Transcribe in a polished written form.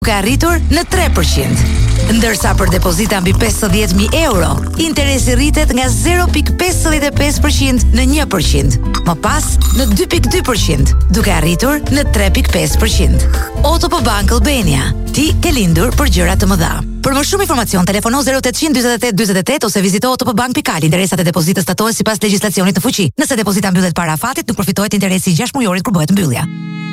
ka arritur në 3%. Ndërsa për depozita mbi 50.000 euro, interesi rritet nga 0.55% në 1%, më pas në 2.2%, duke arritur në 3.5%. OTP Bank Albania, ti ke lindur për gjëra të mëdha. Për më shumë informacion, telefono 0800 ose vizito otpbank.al. Interesat e depozitës statohen sipas legjislacionit në fuqi. Nëse depozita mbyllet para afatit, nuk përfitohet interesi i 6 mujorit kur bëhet mbyllja.